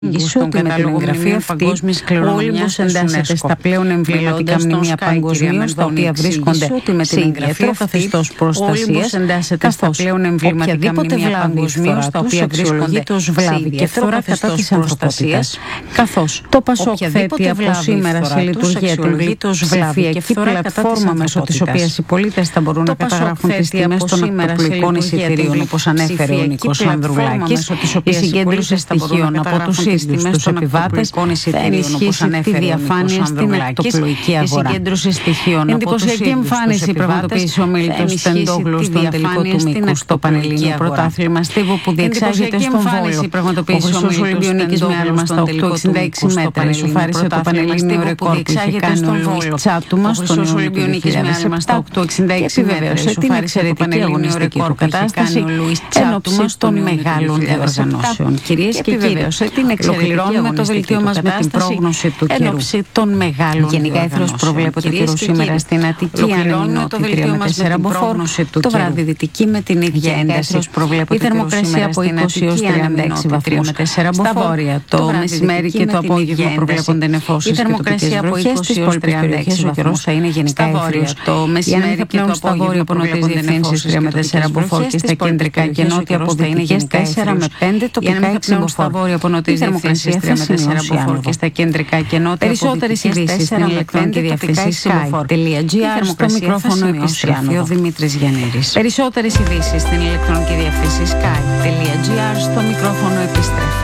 Στον κατάλογο μνημείων παγκόσμιας κληρονομιάς της UNESCO, στα πλέον εμβληματικά μνημεία παγκοσμίως, τα οποία βρίσκονται σε ιδιαίτερο καθεστώς προστασίας, καθώς οποιαδήποτε βλάβη παγκοσμίως, τα οποία βρίσκονται ως βλάβη και φθορά κατά της ανθρωπότητας, καθώς το ΠΑΣΟΚ θέτει από σήμερα σε λειτουργία την ψηφιακή πλατφόρμα μέσω της οποίας οι πολίτες θα μπορούν να καταγράφουν τις τιμές των οπτοπλοϊκών εισιτηρίων, όπως ανέφερε ο Νίκος Ανδρουλάκης. Η συγκέντρωση στοιχείων από τους ίδιους τους επιβάτες θα ενισχύσει τη διαφάνεια στην οπτοπλοϊκή αγορά. Εντυπωσιακή εμφάνιση πραγματοποίησε ο Μίλτος Τεντόγλου στον τελικό του μήκου στο Πανελλήνιο Πρωτάθλημα Στίβο που διεξάγεται στον Βόλο. Ο Χρυσός Ολυμπιονίκης με άλμα στα 8,66 μέτρα ισοφάρισε το Πανελλήνιο ρεκόρ που είχε κάνει ο Λουίς Τσάτουμα στον Ιούνιο του 2007 και επιβεβαίωσε την εξαιρετική αγωνιστική του κατάσταση εν ώψη των μεγάλων διοργανώσεων. Κυρίες και κύριοι, ολοκληρώνουμε το δελτίο μας με την πρόγνωση του καιρού. Γενικά ήθελος προβλέπεται καιρού σήμερα στην Αττική, ανεμινότη 3 με 4 μποφόρ, το βράδυ δυτική με την ίδια ένταση. Η θερμοκρασία από 20 έως 36 βαθμούς. Στα βόρεια το μεσημέρι και το απόγευμα προβλέπονται νεφώσεις και τοπικές βροχές. Στις υπόλοιπες περιοχές ο καιρός θα είναι γενικά εύριος. Η άνεμη πλέον στα βόρεια από νότιες διευθύνσεις 3 με 4 μποφόρ και στα κεντρικά και νότια από δυτικές 4 με 5 τοπικά 6 μποφόρ. Η θερμοκρασία θα σημειώσει άνοδο. Στα κεντρικά και νότια περισσότερες ειδήσεις στην ηλεκτρονική διεύθυνση sky.gr. Στο μικρόφωνο επιστρέφει ο Δημήτρης Γιαννήρης. Περισσότερες ειδήσεις στην ηλεκτρονική διεύθυνση sky.gr. Στο μικρόφωνο επιστρέφει